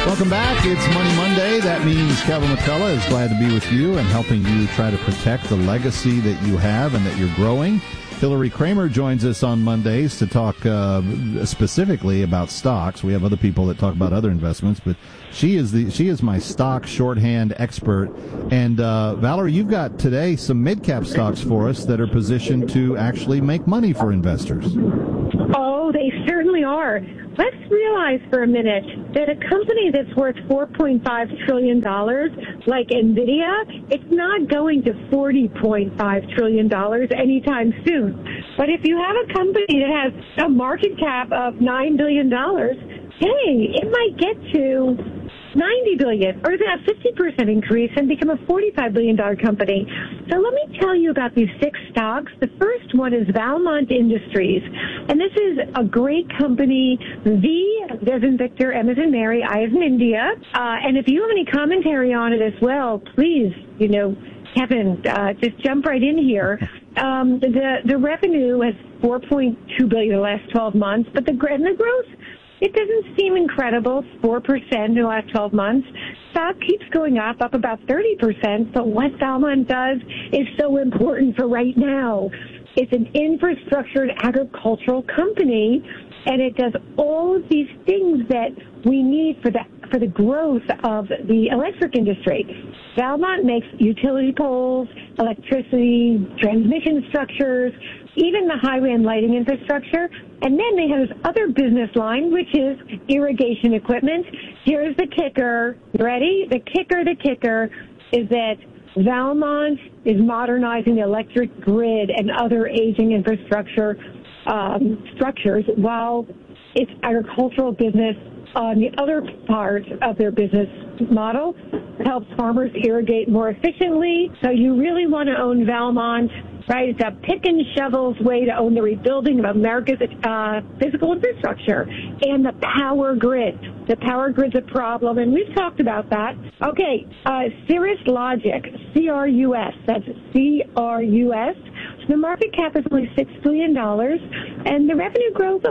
Welcome back. It's Money Monday. That means Kevin McCullough is glad to be with you and helping you try to protect the legacy that you have and that you're growing. Hillary Kramer joins us on Mondays to talk specifically about stocks. We have other people that talk about other investments, but she is my stock shorthand expert. And Valerie, you've got today some mid-cap stocks for us that are positioned to actually make money for investors. Oh, they certainly are. Let's realize for a minute that a company that's worth $4.5 trillion, like NVIDIA, it's not going to $40.5 trillion anytime soon. But if you have a company that has a market cap of $9 billion, hey, it might get to $90 billion, or a 50% increase and become a $45 billion company. So let me tell you about these 6 stocks. The first one is Valmont Industries, and this is a great company. V as in Victor, M as in Mary, I as in India. And if you have any commentary on it as well, please, Kevin, just jump right in here. The revenue has $4.2 billion in the last 12 months, but the growth, it doesn't seem incredible, 4% in the last 12 months. Stock keeps going up about 30%, but what Valmont does is so important for right now. It's an infrastructure and agricultural company, and it does all of these things that we need for the growth of the electric industry. Valmont makes utility poles, electricity, transmission structures, even the highway and lighting infrastructure. And then they have this other business line, which is irrigation equipment. Here's the kicker. You ready? The kicker is that Valmont is modernizing the electric grid and other aging infrastructure structures, while its agricultural business on the other part of their business model helps farmers irrigate more efficiently. So you really want to own Valmont, right? It's a pick and shovel's way to own the rebuilding of America's physical infrastructure and the power grid. The power grid's a problem, and we've talked about that. Okay, Cirrus Logic, CRUS, that's CRUS. The market cap is only $6 billion, and the revenue growth,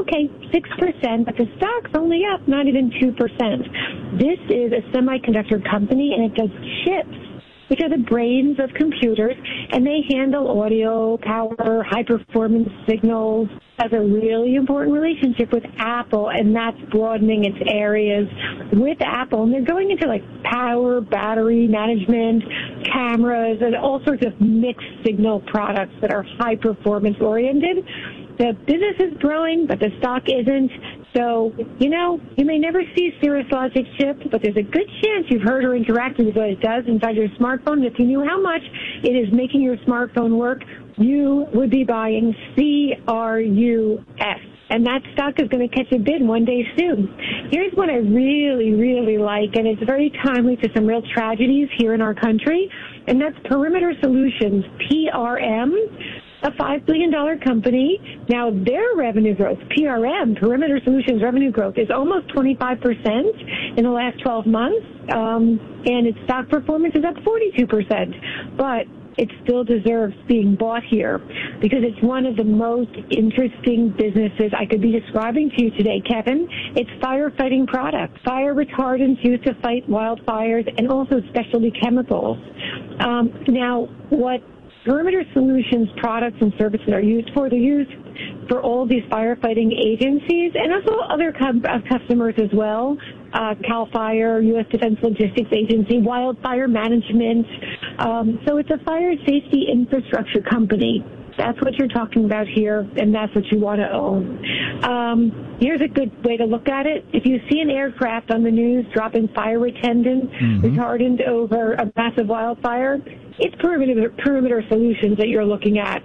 6%, but the stock's only up not even 2%. This is a semiconductor company, and it does chips, which are the brains of computers, and they handle audio, power, high-performance signals. Has a really important relationship with Apple, and that's broadening its areas with Apple. And they're going into power, battery management, cameras, and all sorts of mixed signal products that are high-performance oriented. The business is growing, but the stock isn't. So, you may never see Cirrus Logic chips, but there's a good chance you've heard or interacted with what it does inside your smartphone. If you knew how much it is making your smartphone work, you would be buying CRUS. And that stock is going to catch a bid one day soon. Here's what I really, really like, and it's very timely to some real tragedies here in our country, and that's Perimeter Solutions, PRM. A $5 billion company. Now, their revenue growth, Perimeter Solutions revenue growth, is almost 25% in the last 12 months, and its stock performance is up 42%. But it still deserves being bought here because it's one of the most interesting businesses I could be describing to you today, Kevin. It's firefighting products, fire retardants used to fight wildfires, and also specialty chemicals. Now, what Perimeter Solutions products and services are used for, they're used for all these firefighting agencies and also other customers as well. CAL FIRE, U.S. Defense Logistics Agency, wildfire management. So it's a fire safety infrastructure company. That's what you're talking about here, and that's what you want to own. Here's a good way to look at it. If you see an aircraft on the news dropping fire retardant over a massive wildfire, it's Perimeter Solutions that you're looking at.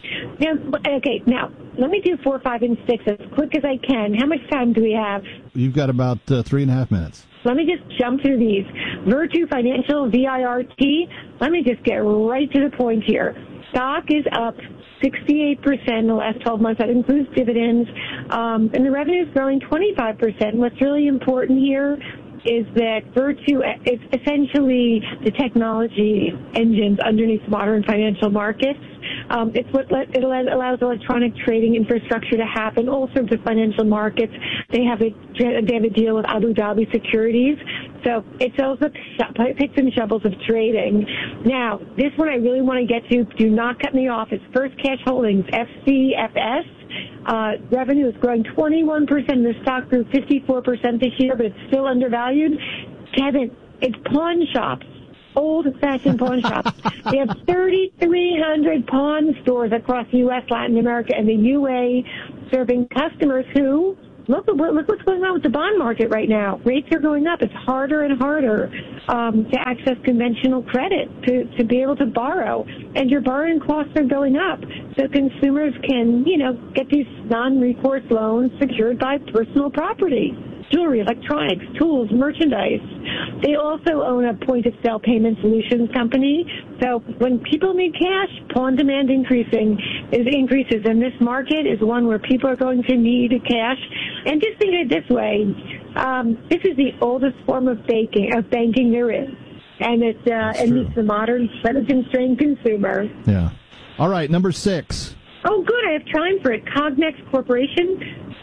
Now, let me do 4, 5, and 6 as quick as I can. How much time do we have? You've got about 3.5 minutes. Let me just jump through these. Virtu Financial, VIRT. Let me just get right to the point here. Stock is up 68% in the last 12 months. That includes dividends. And the revenue is growing 25%. What's really important here is that Virtu is essentially the technology engines underneath modern financial markets. It's what it allows electronic trading infrastructure to happen, all sorts of financial markets. They have a deal with Abu Dhabi Securities, so it's also picks and shovels of trading. Now, this one I really want to get to. Do not cut me off. It's First Cash Holdings, FCFS. Revenue is growing 21%. The stock grew 54% this year, but it's still undervalued. Kevin, it's pawn shops. Old-fashioned pawn shops. They have 3,300 pawn stores across the U.S., Latin America, and the UAE, serving customers who, look what's going on with the bond market right now. Rates are going up. It's harder and harder to access conventional credit, to be able to borrow. And your borrowing costs are going up. So consumers can, get these non-recourse loans secured by personal property. Jewelry, electronics, tools, merchandise. They also own a point-of-sale payment solutions company. So when people need cash, pawn demand increases, and this market is one where people are going to need cash. And just think of it this way: this is the oldest form of banking there is, and it meets the modern, credit-constrained consumer. Yeah. All right, number 6. Oh, good. I have time for it. Cognex Corporation,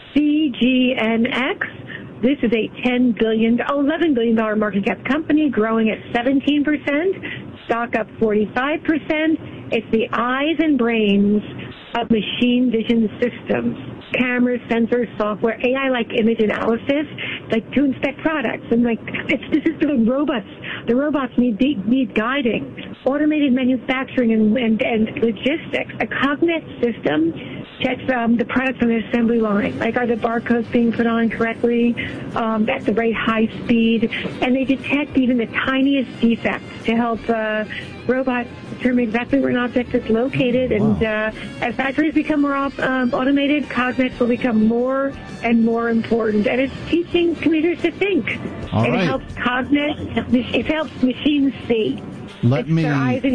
CGNX. This is a $11 billion market cap company growing at 17%, stock up 45%. It's the eyes and brains of machine vision systems, cameras, sensors, software, AI-like image analysis, like to inspect products. And this is the robots. The robots need guiding, automated manufacturing and logistics. A Cognex system checks the products on the assembly line. Like, are the barcodes being put on correctly at the right high speed? And they detect even the tiniest defects to help robots determine exactly where an object is located. And as factories become more automated, Cognex will become more and more important. And it's teaching computers to think. It helps it helps machines see. Let me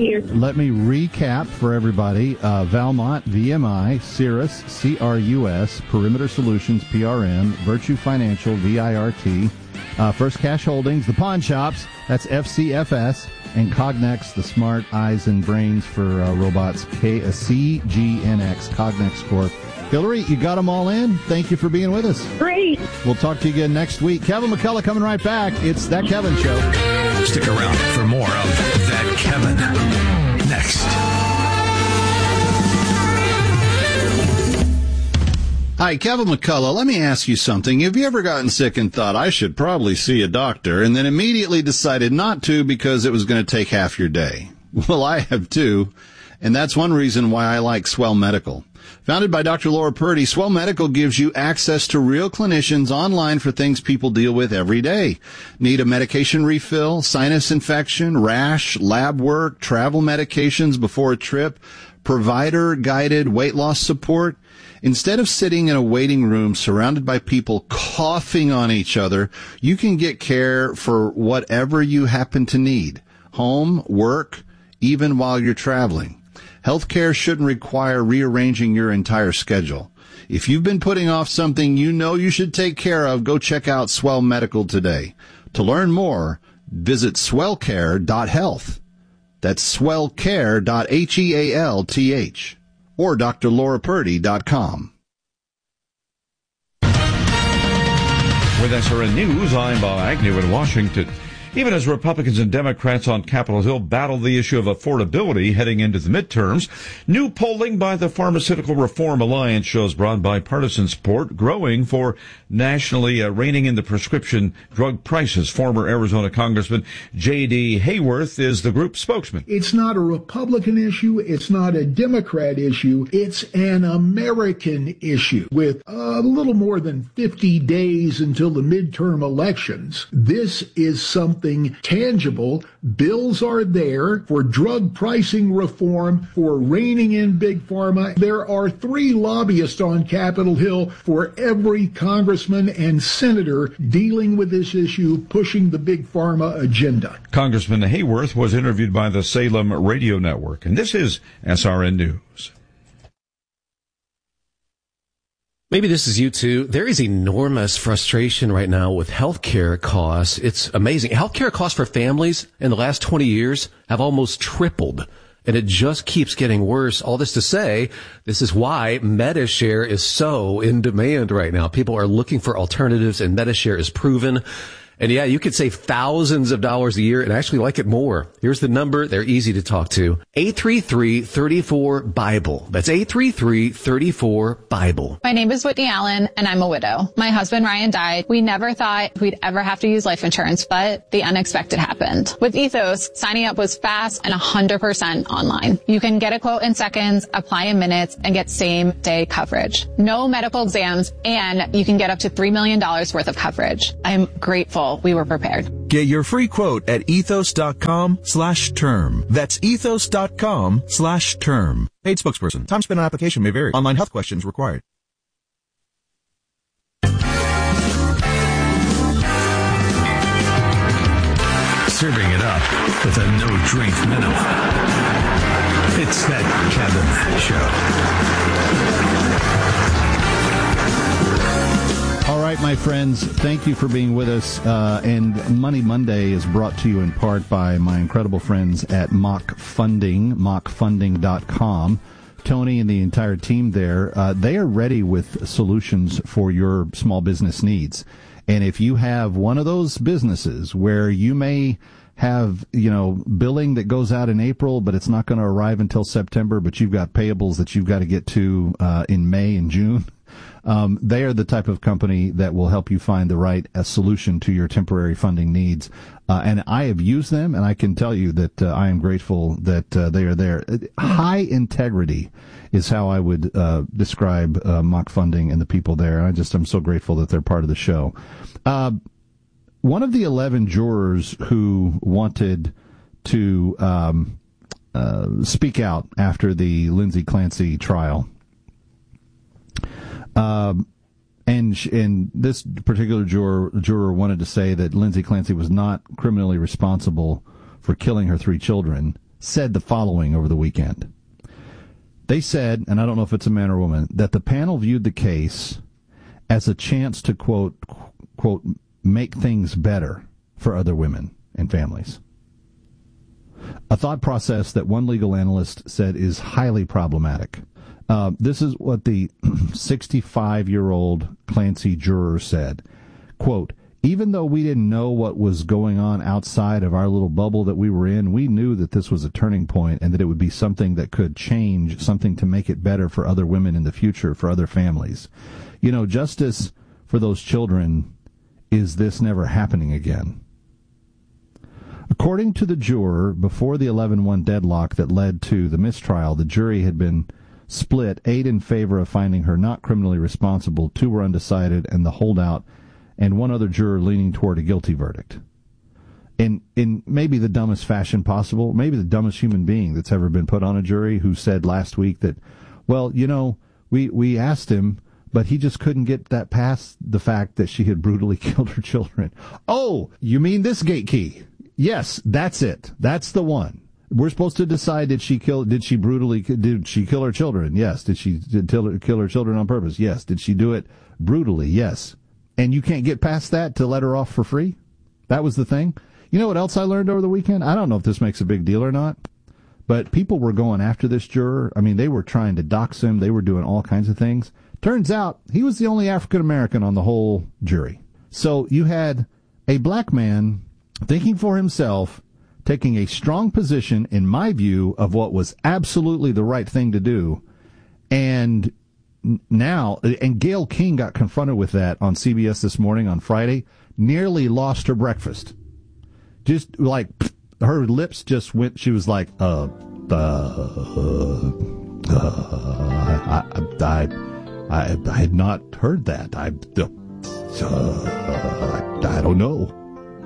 recap for everybody. Valmont, VMI, Cirrus, CRUS, Perimeter Solutions, PRM, Virtu Financial, VIRT, First Cash Holdings, the pawn shops, that's FCFS, and Cognex, the smart eyes and brains for robots, CGNX, Cognex Corp. Hillary, you got them all in. Thank you for being with us. Great. We'll talk to you again next week. Kevin McCullough coming right back. It's That Kevin Show. Stick around for more of That Kevin next. Hi, Kevin McCullough. Let me ask you something. Have you ever gotten sick and thought, I should probably see a doctor, and then immediately decided not to because it was going to take half your day? Well, I have too, and that's one reason why I like Swell Medical. Founded by Dr. Laura Purdy, Swell Medical gives you access to real clinicians online for things people deal with every day. Need a medication refill, sinus infection, rash, lab work, travel medications before a trip, provider-guided weight loss support? Instead of sitting in a waiting room surrounded by people coughing on each other, you can get care for whatever you happen to need. Home, work, even while you're traveling. Healthcare shouldn't require rearranging your entire schedule. If you've been putting off something you know you should take care of, go check out Swell Medical today. To learn more, visit swellcare.health. That's swellcare.health or drlaurapurdy.com. With SRN News, I'm Bob Agnew in Washington. Even as Republicans and Democrats on Capitol Hill battle the issue of affordability heading into the midterms, new polling by the Pharmaceutical Reform Alliance shows broad bipartisan support growing for nationally reining in the prescription drug prices. Former Arizona Congressman J.D. Hayworth is the group's spokesman. It's not a Republican issue. It's not a Democrat issue. It's an American issue. With a little more than 50 days until the midterm elections, this is something tangible. Bills are there for drug pricing reform, for reining in big pharma. There are 3 lobbyists on Capitol Hill for every congressman and senator dealing with this issue, pushing the big pharma agenda. Congressman Hayworth was interviewed by the Salem Radio Network, and this is SRN News. Maybe this is you too. There is enormous frustration right now with healthcare costs. It's amazing. Healthcare costs for families in the last 20 years have almost tripled. And it just keeps getting worse. All this to say, this is why MediShare is so in demand right now. People are looking for alternatives, and MediShare is proven. And yeah, you could save thousands of dollars a year and actually like it more. Here's the number. They're easy to talk to. 833-34-BIBLE. That's 833-34-BIBLE. My name is Whitney Allen, and I'm a widow. My husband, Ryan, died. We never thought we'd ever have to use life insurance, but the unexpected happened. With Ethos, signing up was fast and 100% online. You can get a quote in seconds, apply in minutes, and get same-day coverage. No medical exams, and you can get up to $3 million worth of coverage. I'm grateful we were prepared. Get your free quote at ethos.com/term. That's ethos.com/term. Paid spokesperson. Time spent on application may vary. Online health questions required. Serving it up with a no-drink minimum. It's that Kevin Show. All right, my friends, thank you for being with us. And Money Monday is brought to you in part by my incredible friends at Mock Funding, mockfunding.com. Tony and the entire team there, they are ready with solutions for your small business needs. And if you have one of those businesses where you may have, billing that goes out in April, but it's not going to arrive until September, but you've got payables that you've got to get to in May and June, they are the type of company that will help you find the right solution to your temporary funding needs. And I have used them, and I can tell you that I am grateful that they are there. High integrity is how I would describe Mock Funding and the people there. And I'm so grateful that they're part of the show. One of the 11 jurors who wanted to speak out after the Lindsay Clancy trial, and this particular juror wanted to say that Lindsay Clancy was not criminally responsible for killing her 3 children, said the following over the weekend. They said, and I don't know if it's a man or woman, that the panel viewed the case as a chance to, quote, make things better for other women and families. A thought process that one legal analyst said is highly problematic. This is what the 65-year-old Clancy juror said. Quote, even though we didn't know what was going on outside of our little bubble that we were in, we knew that this was a turning point and that it would be something that could change, something to make it better for other women in the future, for other families. Justice for those children is this never happening again. According to the juror, before the 11-1 deadlock that led to the mistrial, the jury had been split, 8 in favor of finding her not criminally responsible, 2 were undecided, and the holdout, and 1 other juror leaning toward a guilty verdict. In maybe the dumbest fashion possible, maybe the dumbest human being that's ever been put on a jury, who said last week that, well, we asked him, but he just couldn't get that past the fact that she had brutally killed her children. Oh, you mean this gate key? Yes, that's it. That's the one. We're supposed to decide, did she kill her children? Yes. Did she kill her children on purpose? Yes. Did she do it brutally? Yes. And you can't get past that to let her off for free? That was the thing. You know what else I learned over the weekend? I don't know if this makes a big deal or not, but people were going after this juror. I mean, they were trying to dox him. They were doing all kinds of things. Turns out he was the only African American on the whole jury. So you had a black man thinking for himself, taking a strong position, in my view, of what was absolutely the right thing to do. And now, and Gayle King got confronted with that on CBS this morning on Friday, nearly lost her breakfast. Just like, her lips just went, she was like, I had not heard that. I don't know.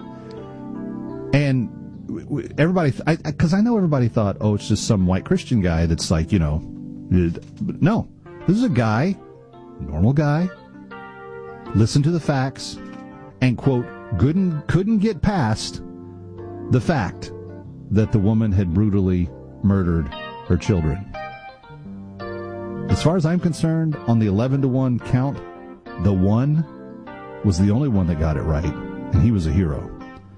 And everybody, because I know everybody thought, oh, it's just some white Christian guy that's like, no, this is a guy, normal guy, listened to the facts, and, quote, couldn't get past the fact that the woman had brutally murdered her children. The As far as I'm concerned, on the 11-1 count, the one was the only one that got it right, and he was a hero.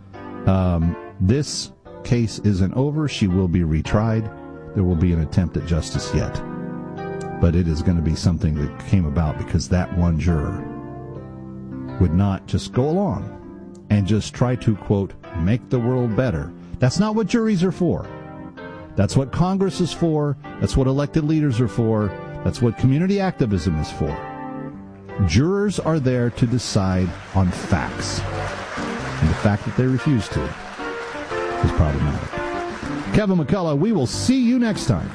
This case isn't over. She will be retried. There will be an attempt at justice yet. But it is going to be something that came about because that one juror would not just go along and just try to, quote, make the world better. That's not what juries are for. That's what Congress is for. That's what elected leaders are for. That's what community activism is for. Jurors are there to decide on facts. And the fact that they refuse to is problematic. Kevin McCullough, we will see you next time.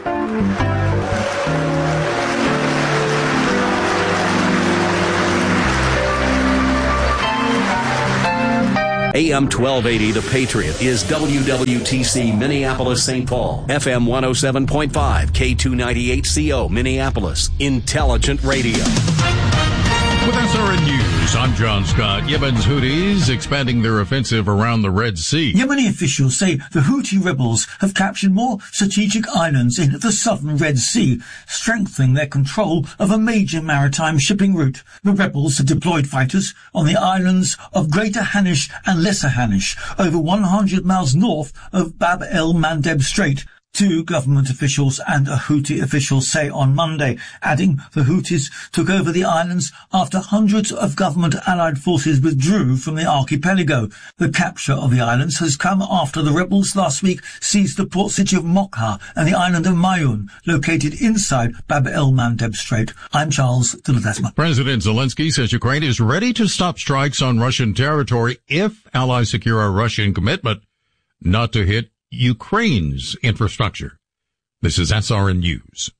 AM 1280, The Patriot, is WWTC Minneapolis, St. Paul. FM 107.5, K298CO, Minneapolis. Intelligent radio. With SRN News, I'm John Scott. Yemen's Houthis expanding their offensive around the Red Sea. Yemeni officials say the Houthi rebels have captured more strategic islands in the southern Red Sea, strengthening their control of a major maritime shipping route. The rebels have deployed fighters on the islands of Greater Hanish and Lesser Hanish, over 100 miles north of Bab el-Mandeb Strait. Two government officials and a Houthi official say on Monday, adding the Houthis took over the islands after hundreds of government allied forces withdrew from the archipelago. The capture of the islands has come after the rebels last week seized the port city of Mokha and the island of Mayun, located inside Bab el-Mandeb Strait. I'm Charles de Ledesma. President Zelensky says Ukraine is ready to stop strikes on Russian territory if allies secure a Russian commitment not to hit Ukraine's infrastructure. This is SRN News.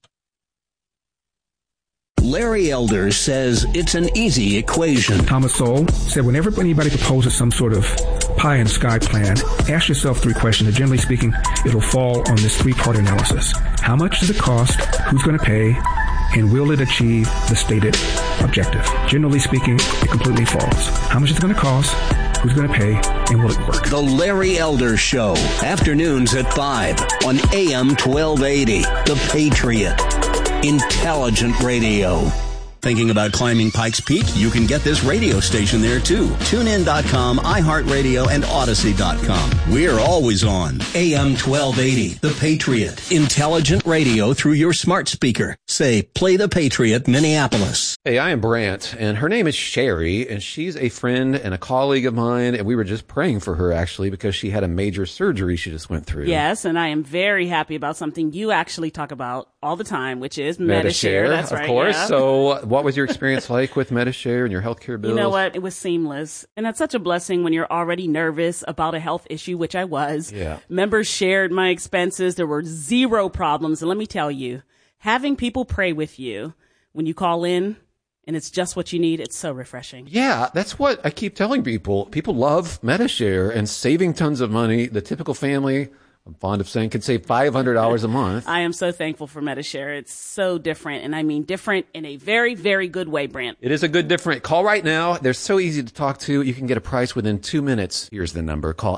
Larry Elder says it's an easy equation. Thomas Sowell said whenever anybody proposes some sort of pie-in-the-sky plan, ask yourself three questions, and generally speaking, it'll fall on this three-part analysis. How much does it cost? Who's going to pay? And will it achieve the stated objective? Generally speaking, it completely falls. How much is it going to cost? Who's going to pay? And will it work? The Larry Elder Show, afternoons at 5 on AM 1280. The Patriot. Intelligent radio. Thinking about climbing Pikes Peak? You can get this radio station there too. TuneIn.com, iHeartRadio, and Odyssey.com. We're always on. AM 1280, The Patriot. Intelligent radio through your smart speaker. Say, play The Patriot, Minneapolis. Hey, I am Brant, and her name is Sherry, and she's a friend and a colleague of mine, and we were just praying for her, actually, because she had a major surgery she just went through. Yes, and I am very happy about something you actually talk about all the time, which is Medi-Share. That's right. Of course. Yeah. So what was your experience like with Medi-Share and your healthcare bills? You know what? It was seamless. And that's such a blessing when you're already nervous about a health issue, which I was. Yeah. Members shared my expenses. There were zero problems. And let me tell you, having people pray with you when you call in and it's just what you need, it's so refreshing. Yeah, that's what I keep telling people. People love Medi-Share and saving tons of money. The typical family, I'm fond of saying, can save $500 a month. I am so thankful for Medi-Share. It's so different, and I mean different in a very, very good way, Brant. It is a good different. Call right now. They're so easy to talk to. You can get a price within 2 minutes. Here's the number. Call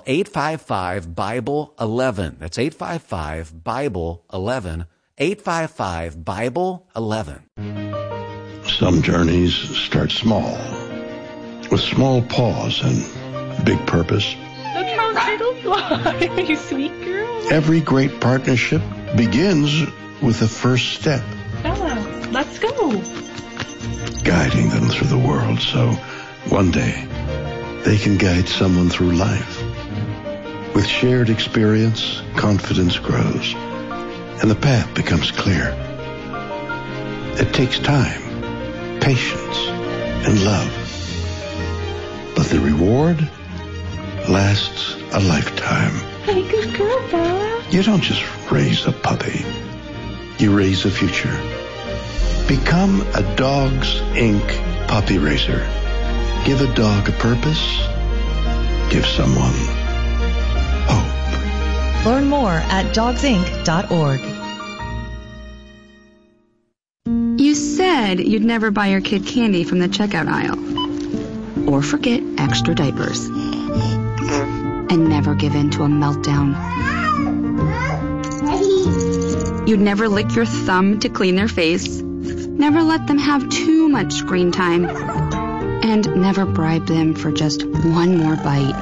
855-BIBLE-11. That's 855-BIBLE-11. 855-BIBLE-11. Some journeys start small, with small pause and big purpose. Look how turtles fly, you sweet girl. Every great partnership begins with the first step. Bella, let's go. Guiding them through the world so one day they can guide someone through life. With shared experience, confidence grows, and the path becomes clear. It takes time, patience, and love. But the reward lasts a lifetime. Hey, good girl, Bella. You don't just raise a puppy. You raise a future. Become a Dogs Inc. puppy raiser. Give a dog a purpose. Give someone hope. Learn more at dogsinc.org. You said you'd never buy your kid candy from the checkout aisle. Or forget extra diapers. And never give in to a meltdown. You'd never lick your thumb to clean their face. Never let them have too much screen time. And never bribe them for just one more bite.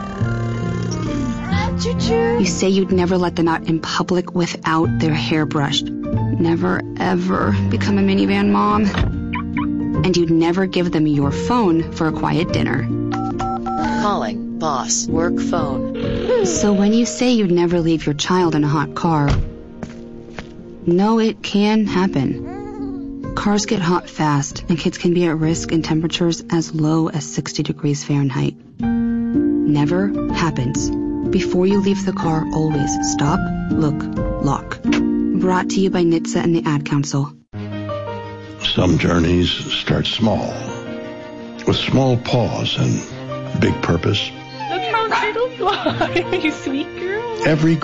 You say you'd never let them out in public without their hair brushed. Never, ever become a minivan mom. And you'd never give them your phone for a quiet dinner. Calling boss work phone. So when you say you'd never leave your child in a hot car, no, it can happen. Cars get hot fast, and kids can be at risk in temperatures as low as 60 degrees Fahrenheit. Never happens. Before you leave the car, always stop, look, lock. Brought to you by NHTSA and the Ad Council. Some journeys start small, with small pause and big purpose. That's how turtles fly. You sweet girl. Every